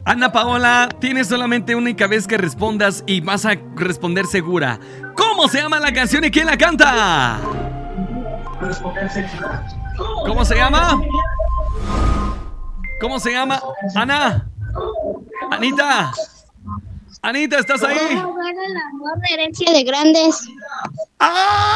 Ana Paola, tienes solamente una única vez que respondas y vas a responder segura. ¿Cómo se llama la canción y quién la canta? ¿Cómo se llama? ¿Cómo se llama? Ana. Anita. Anita, ¿estás ahí? El amor, herencia de grandes. ¡Ah!